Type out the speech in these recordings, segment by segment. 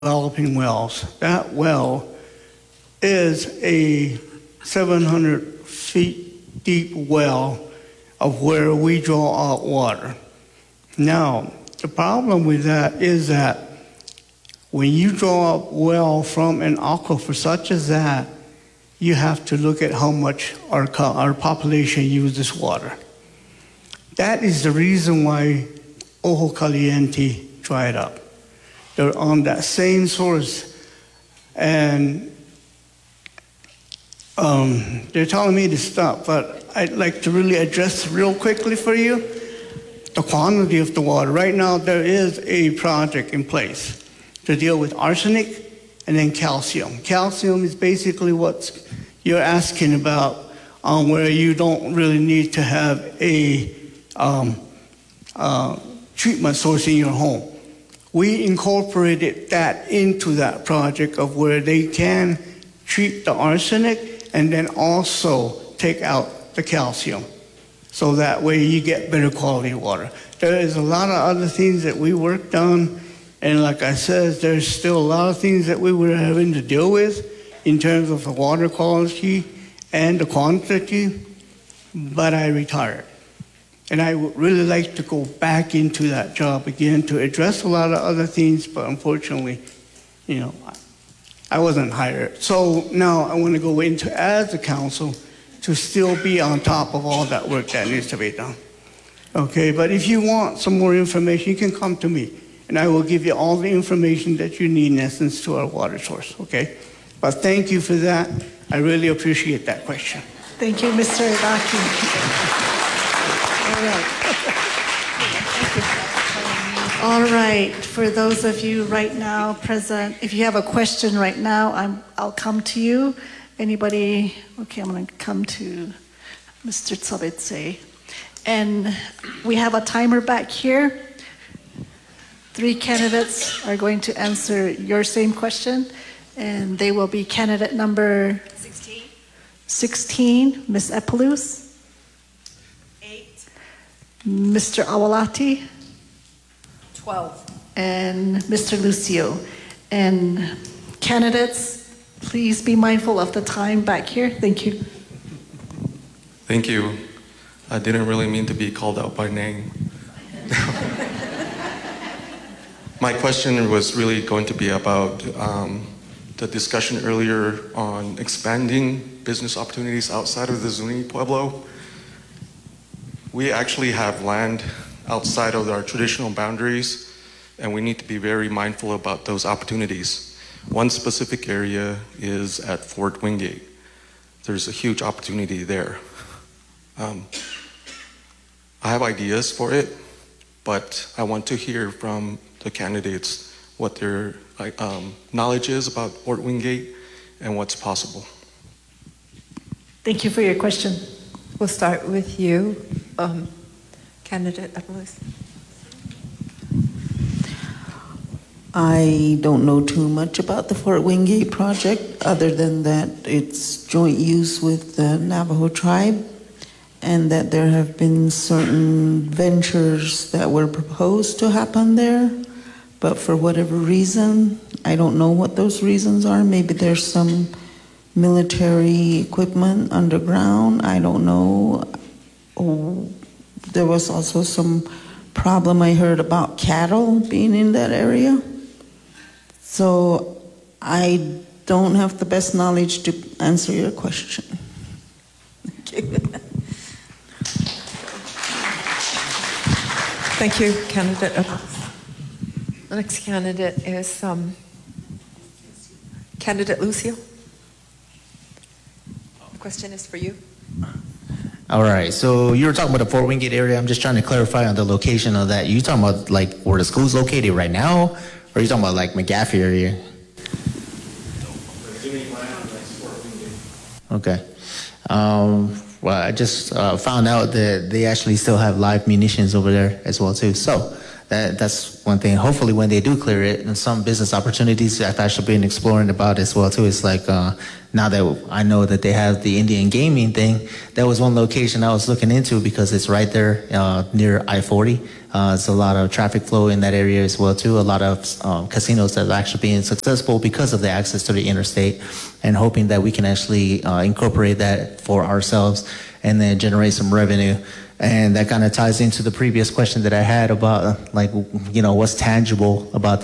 developing wells. That well is a 700 feet deep well of where we draw out water. Now, the problem with that is that when you draw up well from an aquifer such as that, you have to look at how much our population uses water. That is the reason why Ojo Caliente dried up. They're on that same source, and they're telling me to stop, but I'd like to really address real quickly for you the quantity of the water. Right now, there is a project in place to deal with arsenic and then calcium. Calcium is basically what you're asking about, where you don't really need to have a treatment source in your home. We incorporated that into that project of where they can treat the arsenic and then also take out the calcium. So that way you get better quality water. There is a lot of other things that we worked on, and like I said, there's still a lot of things that we were having to deal with in terms of the water quality and the quantity, but I retired. And I would really like to go back into that job again to address a lot of other things, but unfortunately, I wasn't hired. So now I want to go into, as a council, to still be on top of all that work that needs to be done. Okay, but if you want some more information, you can come to me, and I will give you all the information that you need in essence to our water source, okay? But thank you for that. I really appreciate that question. Thank you, Mr. Ibaki. All right, for those of you right now present, if you have a question right now, I'll come to you. Anybody? Okay, I'm going to come to Mr. Tsabetse. And we have a timer back here. 3 candidates are going to answer your same question, and they will be candidate number 16, Ms. Epelus. 8. Mr. Awalati. 12. And Mr. Lucio. And candidates, please be mindful of the time back here. Thank you. Thank you. I didn't really mean to be called out by name. My question was really going to be about the discussion earlier on expanding business opportunities outside of the Zuni Pueblo. We actually have land outside of our traditional boundaries, and we need to be very mindful about those opportunities. One specific area is at Fort Wingate. There's a huge opportunity there. I have ideas for it, but I want to hear from the candidates what their knowledge is about Fort Wingate and what's possible. Thank you for your question. We'll start with you, candidate Epelus. I don't know too much about the Fort Wingate project other than that it's joint use with the Navajo tribe and that there have been certain ventures that were proposed to happen there, but for whatever reason, I don't know what those reasons are. Maybe there's some military equipment underground, I don't know. There was also some problem I heard about cattle being in that area. So I don't have the best knowledge to answer your question. Thank you, candidate Epelus. The next candidate is candidate Lucio. The question is for you. All right, so you were talking about the Fort Wingate area. I'm just trying to clarify on the location of that. You talking about like where the school's located right now, or are you talking about like McGaffey area? Okay. Well, I just found out that they actually still have live munitions over there as well too. So that's one thing. Hopefully, when they do clear it, and some business opportunities I've actually been exploring about as well too. It's like now that I know that they have the Indian gaming thing, that was one location I was looking into because it's right there near I-40. It's a lot of traffic flow in that area as well too. A lot of casinos that are actually being successful because of the access to the interstate, and hoping that we can actually incorporate that for ourselves and then generate some revenue. And that kind of ties into the previous question that I had about, like, you know, what's tangible about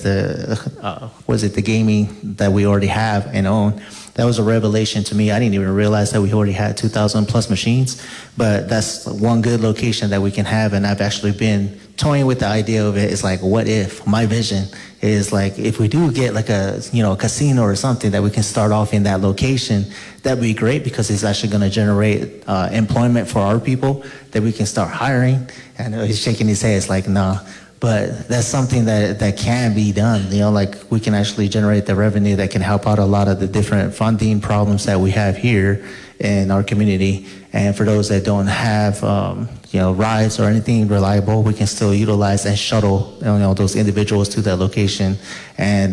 the gaming that we already have and own. That was a revelation to me. I didn't even realize that we already had 2,000 plus machines, but that's one good location that we can have. And I've actually been toying with the idea of it. It's like, what if? My vision is like, if we do get like a, you know, a casino or something that we can start off in that location, that'd be great because it's actually going to generate employment for our people that we can start hiring. And he's shaking his head. It's like, nah. But that's something that can be done. You know, like we can actually generate the revenue that can help out a lot of the different funding problems that we have here in our community. And for those that don't have, you know, rides or anything reliable, we can still utilize and shuttle, you know, those individuals to that location. And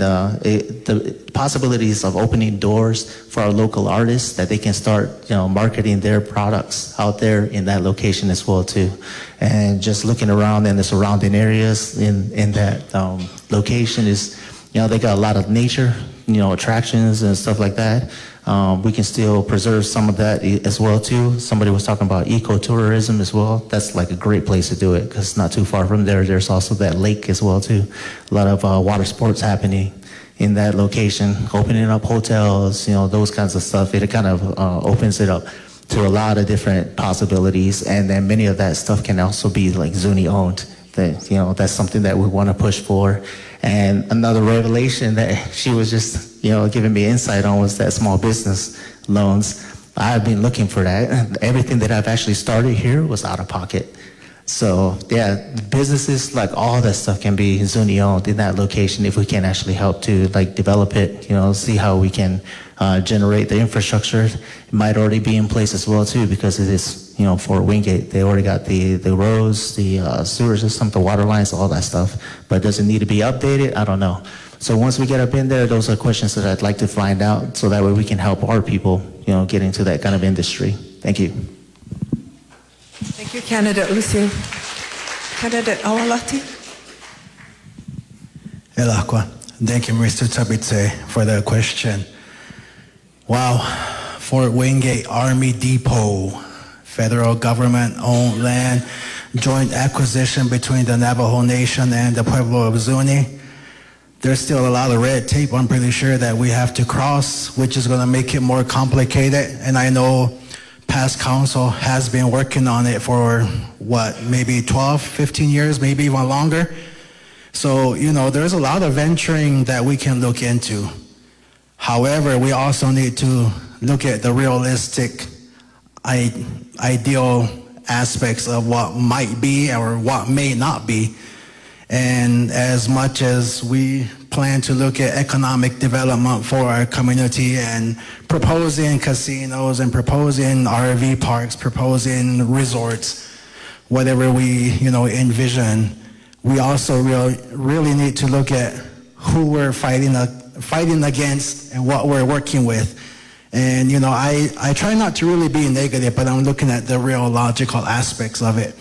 the possibilities of opening doors for our local artists that they can start, you know, marketing their products out there in that location as well too. And just looking around in the surrounding areas in that location is, you know, they got a lot of nature, you know, attractions and stuff like that. We can still preserve some of that as well too. Somebody was talking about ecotourism as well. That's like a great place to do it because it's not too far from there. There's also that lake as well too. A lot of water sports happening in that location, opening up hotels, you know, those kinds of stuff. It kind of opens it up to a lot of different possibilities. And then many of that stuff can also be like Zuni owned. That, you know, that's something that we want to push for. And another revelation that she was just, you know, giving me insight on was that small business loans. I've been looking for that. Everything that I've actually started here was out of pocket. So yeah, businesses, like all that stuff can be Zuni owned in that location if we can actually help to like develop it, you know, see how we can generate the infrastructure. It might already be in place as well too because it is, you know, Fort Wingate. They already got the roads, the sewer system, the water lines, all that stuff. But does it need to be updated? I don't know. So once we get up in there, those are questions that I'd like to find out so that way we can help our people, you know, get into that kind of industry. Thank you. Thank you, candidate Lucy. Candidate Awalati. Elakwa. Thank you, Mr. Tabitse, for the question. Wow, Fort Wingate Army Depot, federal government-owned land, joint acquisition between the Navajo Nation and the Pueblo of Zuni. There's still a lot of red tape, I'm pretty sure, that we have to cross, which is going to make it more complicated. And I know past council has been working on it for, what, maybe 12, 15 years, maybe even longer. So, you know, there's a lot of venturing that we can look into. However, we also need to look at the realistic, ideal aspects of what might be or what may not be. And as much as we plan to look at economic development for our community and proposing casinos and proposing RV parks, proposing resorts, whatever we, you know, envision, we also really need to look at who we're fighting against and what we're working with. And, you know, I try not to really be negative, but I'm looking at the real logical aspects of it.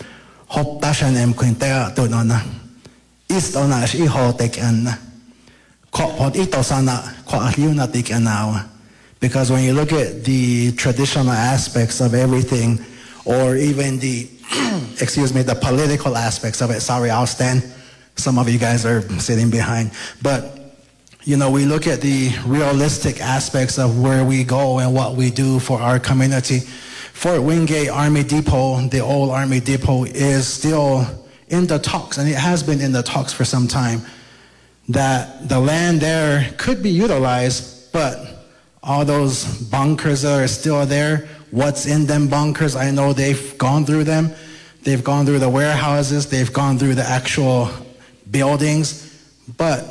Because when you look at the traditional aspects of everything, or even the, excuse me, the political aspects of it, sorry, I'll stand. Some of you guys are sitting behind. But, you know, we look at the realistic aspects of where we go and what we do for our community. Fort Wingate Army Depot, the old Army Depot, is still in the talks, and it has been in the talks for some time, that the land there could be utilized, but all those bunkers that are still there, what's in them bunkers, I know they've gone through them. They've gone through the warehouses, they've gone through the actual buildings, but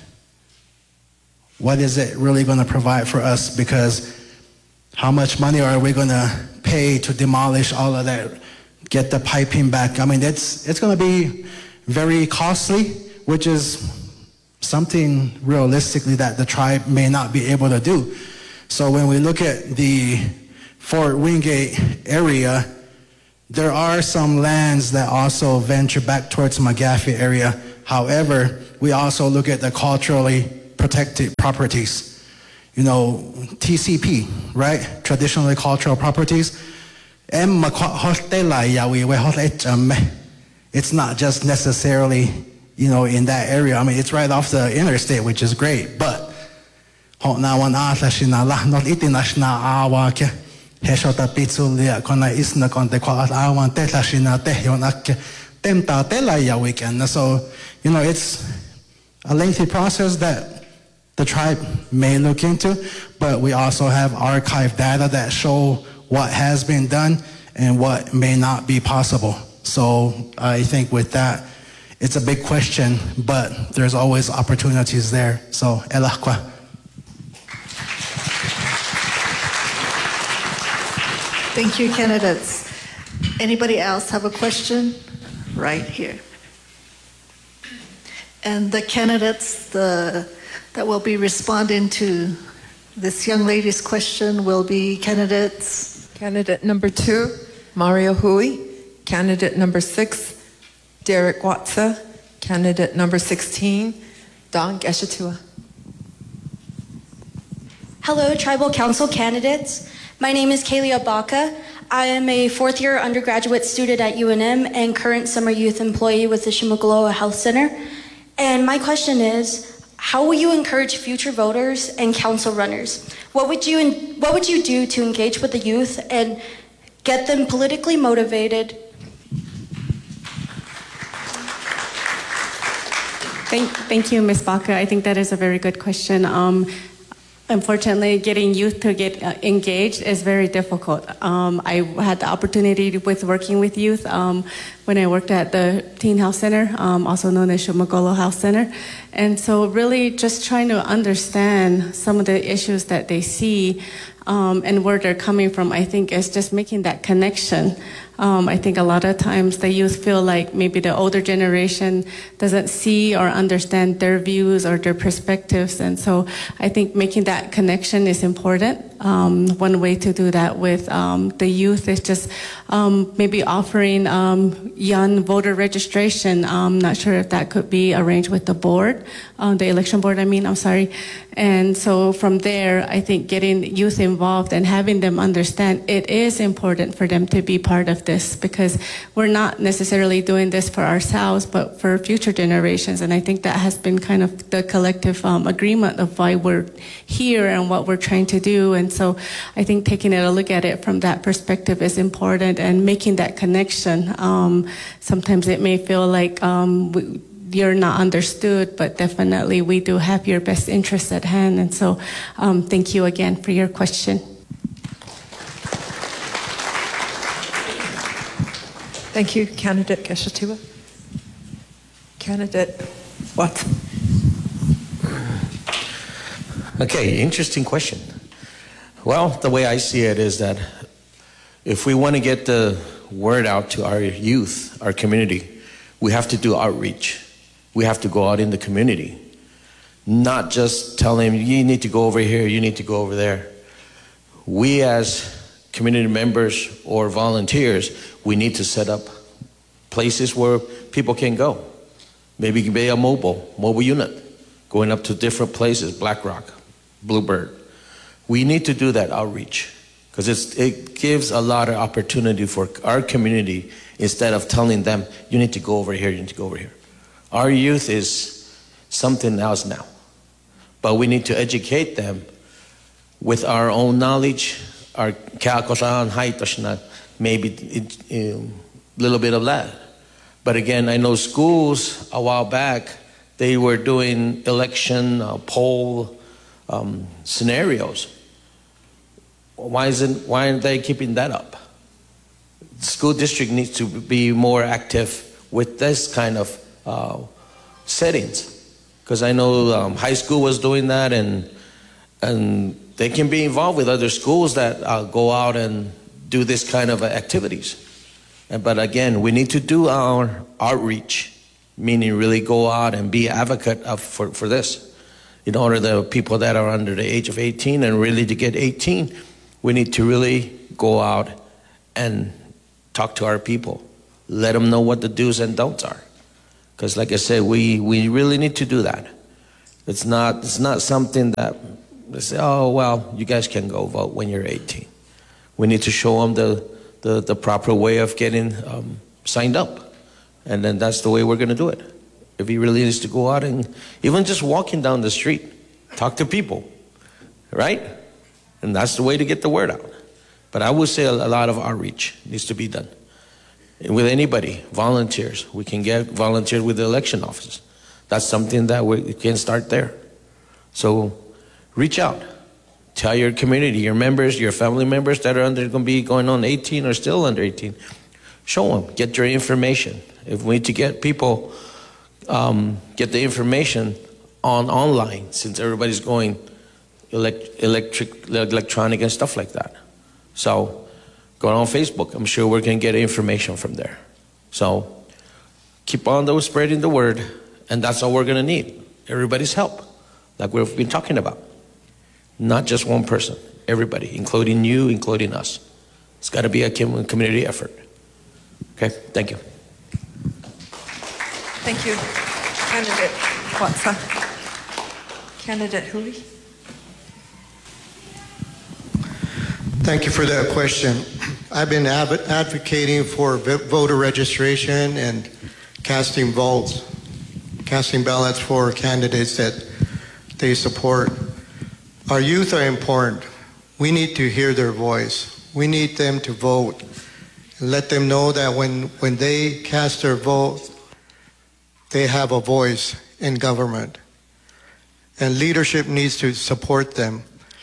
what is it really going to provide for us? Because how much money are we going to pay to demolish all of that, get the piping back? I mean, it's going to be very costly, which is something realistically that the tribe may not be able to do. So when we look at the Fort Wingate area, there are some lands that also venture back towards McGaffey area. However, we also look at the culturally protected properties. You know, TCP, right? Traditionally cultural properties. It's not just necessarily, you know, in that area. I mean, it's right off the interstate, which is great, but so, you know, it's a lengthy process that the tribe may look into, but we also have archive data that show what has been done and what may not be possible. So I think with that, it's a big question, but there's always opportunities there. So, elahkwa. Thank you, candidates. Anybody else have a question? Right here. And the candidates that will be responding to this young lady's question will be candidates. Candidate number 2, Mario Hui. Candidate number 6, Derek Watsa. Candidate number 16, Don Geshatua. Hello, Tribal Council candidates. My name is Kaylee Abaka. I am a fourth-year undergraduate student at UNM and current summer youth employee with the Shimogoloa Health Center. And my question is, how will you encourage future voters and council runners? What would you do to engage with the youth and get them politically motivated? Thank you, Ms. Baca. I think that is a very good question. Unfortunately, getting youth to get engaged is very difficult. I had the opportunity with working with youth when I worked at the Teen Health Center, also known as Shomogolo Health Center. And so really just trying to understand some of the issues that they see and where they're coming from, I think is just making that connection. I think a lot of times the youth feel like maybe the older generation doesn't see or understand their views or their perspectives. And so I think making that connection is important. One way to do that with the youth is just maybe offering young voter registration. I'm not sure if that could be arranged with the board, the election board, I'm sorry. And so from there, I think getting youth involved and having them understand it is important for them to be part of this, because we're not necessarily doing this for ourselves, but for future generations. And I think that has been kind of the collective agreement of why we're here and what we're trying to do. And so I think taking a look at it from that perspective is important, and making that connection. Sometimes it may feel like you're not understood, but definitely we do have your best interests at hand. And so thank you again for your question. Thank you, Candidate Geshatua. Candidate Watson. Okay, interesting question. Well, the way I see it is that if we want to get the word out to our youth, our community, we have to do outreach. We have to go out in the community, not just tell them, you need to go over here, you need to go over there. We as community members or volunteers, we need to set up places where people can go. Maybe it can be a mobile unit, going up to different places, Black Rock, Bluebird. We need to do that outreach, because it gives a lot of opportunity for our community, instead of telling them, you need to go over here, you need to go over here. Our youth is something else now, but we need to educate them with our own knowledge, our maybe a little bit of that. But again, I know schools a while back, they were doing election poll scenarios. Why aren't they keeping that up? The school district needs to be more active with this kind of settings, because I know high school was doing that, and they can be involved with other schools that go out and do this kind of activities. But again, we need to do our outreach meaning really go out and be advocate for this. In order the people that are under the age of 18 and really to get 18, we need to really go out and talk to our people. Let them know what the do's and don'ts are. Because like I said, we really need to do that. It's not something that they say, oh, well, you guys can go vote when you're 18. We need to show them the proper way of getting signed up. And then that's the way we're going to do it. If he really needs to go out and even just walking down the street, talk to people, right? And that's the way to get the word out. But I would say a lot of outreach needs to be done. And with anybody, volunteers. We can get volunteers with the election office. That's something that we can start there. So reach out. Tell your community, your members, your family members that are going to be going on 18 or still under 18. Show them. Get your information. If we need to get people, get the information online, since everybody's going electronic and stuff like that. So go on Facebook. I'm sure we're going to get information from there. So keep on spreading the word, and that's all we're going to need. Everybody's help, like we've been talking about. Not just one person, everybody, including you, including us. It's got to be a community effort. Okay, thank you. Thank you, Candidate Watsa. Candidate Hui. Thank you for that question. I've been advocating for voter registration and casting ballots for candidates that they support. Our youth are important. We need to hear their voice. We need them to vote. Let them know that when they cast their vote, they have a voice in government. And leadership needs to support them.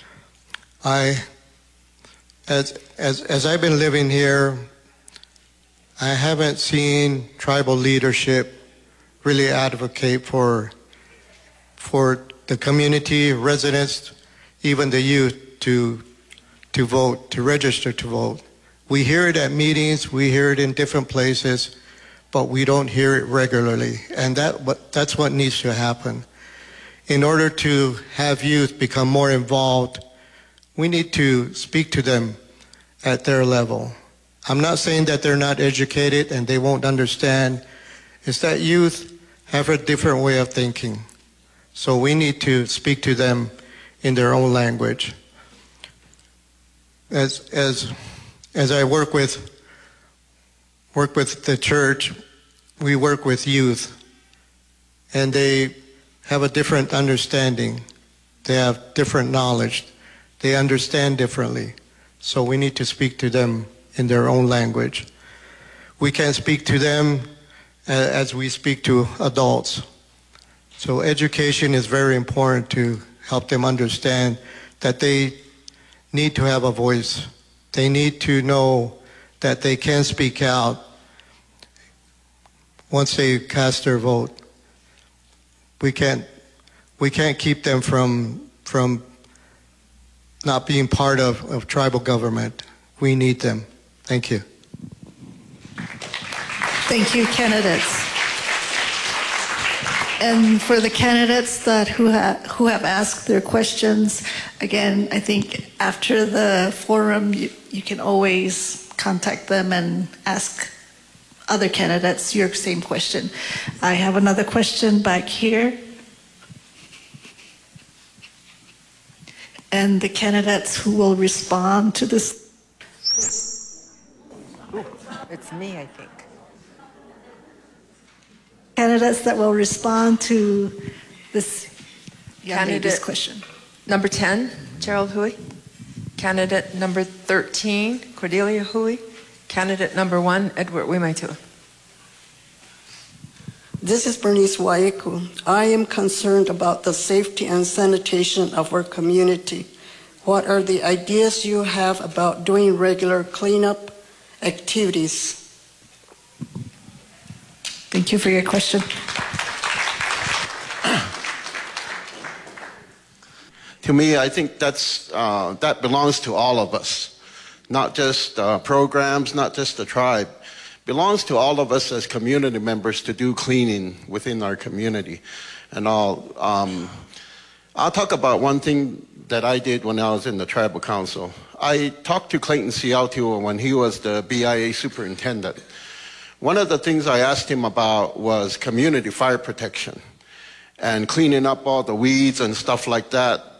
As I've been living here, I haven't seen tribal leadership really advocate for the community, residents, even the youth to vote, to register to vote. We hear it at meetings, we hear it in different places, but we don't hear it regularly. And that's what needs to happen. In order to have youth become more involved, we need to speak to them at their level. I'm not saying that they're not educated and they won't understand. It's that youth have a different way of thinking. So we need to speak to them in their own language. As I work with the church, we work with youth, and they have a different understanding. They have different knowledge. They understand differently. So we need to speak to them in their own language. We can't speak to them as we speak to adults. So education is very important to help them understand that they need to have a voice. They need to know that they can speak out once they cast their vote. We can't keep them from not being part of tribal government. We need them. Thank you. Thank you, candidates. And for the candidates who have asked their questions, again, I think after the forum, you can always contact them and ask other candidates your same question. I have another question back here. And the candidates who will respond to this. It's me, I think. Candidates that will respond to this young lady's question. Number 10, Gerald Hui. Candidate number 13, Cordelia Hui. Candidate number 1, Edward Wimaitua. This is Bernice Waiku. I am concerned about the safety and sanitation of our community. What are the ideas you have about doing regular cleanup activities? Thank you for your question. To me, I think that belongs to all of us, not just programs, not just the tribe, belongs to all of us as community members to do cleaning within our community and all. I'll talk about one thing that I did when I was in the tribal council. I talked to Clayton Ciautiu when he was the BIA superintendent. One of the things I asked him about was community fire protection and cleaning up all the weeds and stuff like that